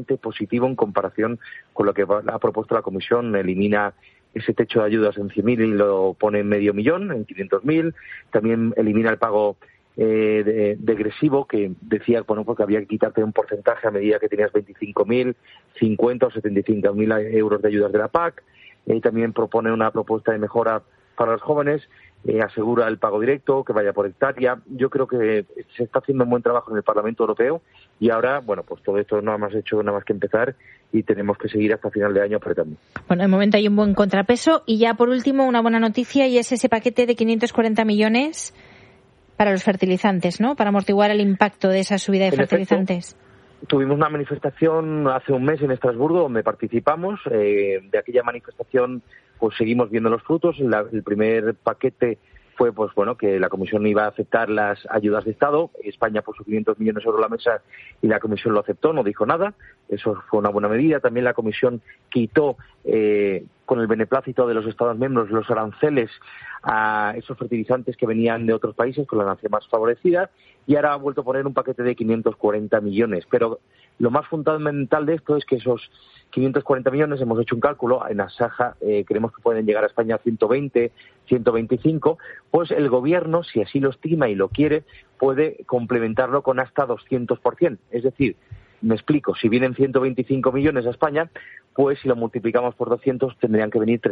positivo en comparación con lo que ha propuesto la Comisión. Elimina ese techo de ayudas en 100.000 y lo pone en 500.000, en 500.000. También elimina el pago degresivo, que decía, bueno, porque había que quitarte un porcentaje a medida que tenías 25.000, 50 o 75.000 euros de ayudas de la PAC. También propone una propuesta de mejora para los jóvenes. Asegura el pago directo, que vaya por hectárea. Yo creo que se está haciendo un buen trabajo en el Parlamento Europeo y ahora, bueno, pues todo esto no hemos hecho nada más que empezar y tenemos que seguir hasta final de año apretando. Bueno, de momento hay un buen contrapeso y ya por último una buena noticia y es ese paquete de 540 millones para los fertilizantes, ¿no? Para amortiguar el impacto de esa subida de fertilizantes. Tuvimos una manifestación hace un mes en Estrasburgo donde participamos. De aquella manifestación pues seguimos viendo los frutos. El primer paquete fue pues bueno que la Comisión iba a aceptar las ayudas de Estado. España puso 500 millones de euros a la mesa y la Comisión lo aceptó, no dijo nada. Eso fue una buena medida. También la Comisión quitó con el beneplácito de los Estados miembros los aranceles a esos fertilizantes que venían de otros países con la nación más favorecida y ahora ha vuelto a poner un paquete de 540 millones. Pero lo más fundamental de esto es que esos 540 millones, hemos hecho un cálculo, en Asaja creemos que pueden llegar a España a 120, 125, pues el Gobierno, si así lo estima y lo quiere, puede complementarlo con hasta 200%. Es decir, me explico, si vienen 125 millones a España, pues si lo multiplicamos por 200 tendrían que venir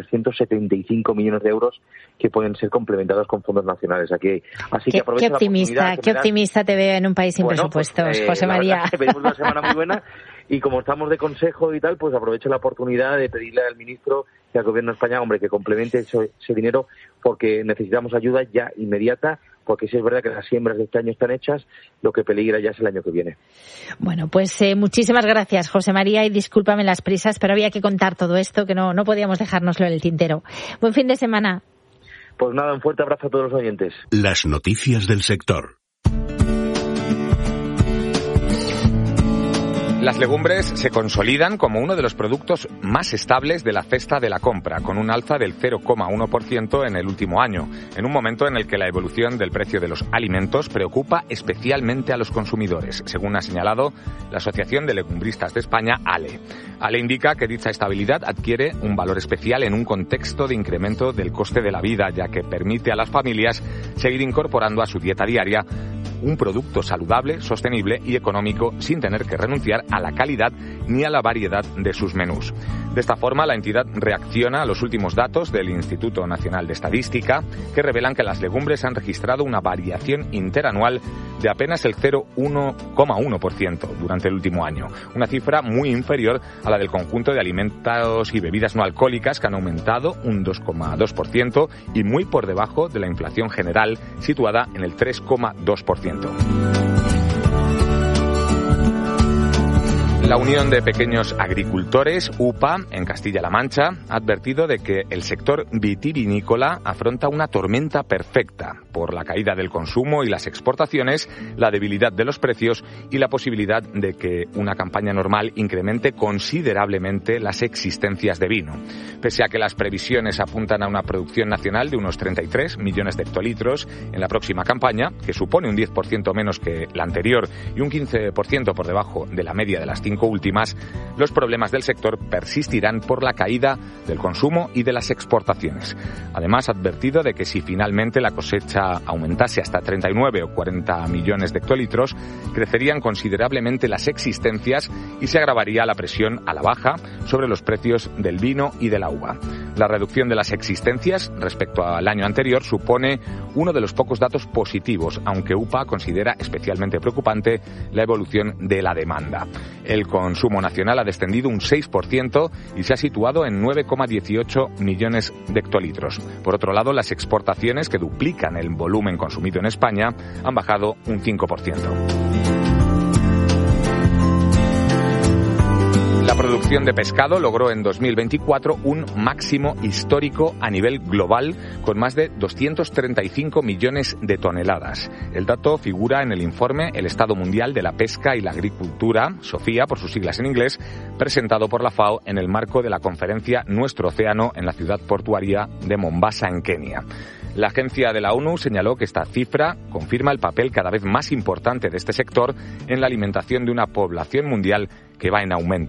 375 millones de euros que pueden ser complementados con fondos nacionales. Así que aprovecho qué optimista te veo en un país sin presupuestos, José María. Venimos una semana muy buena y como estamos de consejo y tal, pues aprovecho la oportunidad de pedirle al ministro y al Gobierno de España, hombre, que complemente ese dinero porque necesitamos ayuda ya inmediata. Porque sí es verdad que las siembras de este año están hechas, lo que peligra ya es el año que viene. Bueno, pues muchísimas gracias, José María, y discúlpame las prisas, pero había que contar todo esto, que no podíamos dejárnoslo en el tintero. Buen fin de semana. Pues nada, un fuerte abrazo a todos los oyentes. Las noticias del sector. Las legumbres se consolidan como uno de los productos más estables de la cesta de la compra, con un alza del 0,1% en el último año, en un momento en el que la evolución del precio de los alimentos preocupa especialmente a los consumidores, según ha señalado la Asociación de Legumbristas de España, ALE. ALE indica que dicha estabilidad adquiere un valor especial en un contexto de incremento del coste de la vida, ya que permite a las familias seguir incorporando a su dieta diaria un producto saludable, sostenible y económico sin tener que renunciar a la calidad ni a la variedad de sus menús. De esta forma, la entidad reacciona a los últimos datos del Instituto Nacional de Estadística que revelan que las legumbres han registrado una variación interanual de apenas el 0,1% durante el último año, una cifra muy inferior a la del conjunto de alimentos y bebidas no alcohólicas que han aumentado un 2,2% y muy por debajo de la inflación general situada en el 3,2%. La Unión de Pequeños Agricultores, UPA, en Castilla-La Mancha, ha advertido de que el sector vitivinícola afronta una tormenta perfecta por la caída del consumo y las exportaciones, la debilidad de los precios y la posibilidad de que una campaña normal incremente considerablemente las existencias de vino. Pese a que las previsiones apuntan a una producción nacional de unos 33 millones de hectolitros en la próxima campaña, que supone un 10% menos que la anterior y un 15% por debajo de la media de las 5 últimas, los problemas del sector persistirán por la caída del consumo y de las exportaciones. Además, ha advertido de que si finalmente la cosecha aumentase hasta 39 o 40 millones de hectolitros, crecerían considerablemente las existencias y se agravaría la presión a la baja sobre los precios del vino y de la uva. La reducción de las existencias respecto al año anterior supone uno de los pocos datos positivos, aunque UPA considera especialmente preocupante la evolución de la demanda. El consumo nacional ha descendido un 6% y se ha situado en 9,18 millones de hectolitros. Por otro lado, las exportaciones, que duplican el volumen consumido en España, han bajado un 5%. La producción de pescado logró en 2024 un máximo histórico a nivel global con más de 235 millones de toneladas. El dato figura en el informe El Estado Mundial de la Pesca y la Agricultura, SOFIA por sus siglas en inglés, presentado por la FAO en el marco de la conferencia Nuestro Océano en la ciudad portuaria de Mombasa, en Kenia. La agencia de la ONU señaló que esta cifra confirma el papel cada vez más importante de este sector en la alimentación de una población mundial que va en aumento.